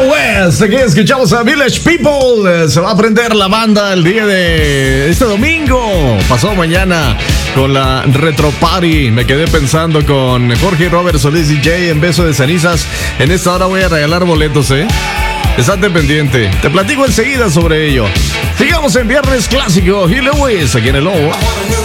West. Aquí escuchamos a Village People. Se va a prender la banda el día de este domingo. Pasado mañana con la Retro Party. Me quedé pensando con Jorge Robert Solís DJ en Beso de Cenizas. En esta hora voy a regalar boletos, Estate pendiente. Te platico enseguida sobre ello. Sigamos en Viernes Clásico. Hugh Lewis aquí en el Lobo.